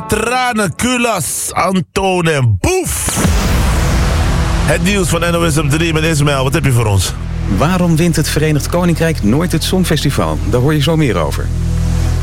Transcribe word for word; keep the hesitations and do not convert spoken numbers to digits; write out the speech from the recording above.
tranen, kulas, Antoon en Boef. Het nieuws van N O S op drie met Ismaël. Wat heb je voor ons? Waarom wint het Verenigd Koninkrijk nooit het Songfestival? Daar hoor je zo meer over.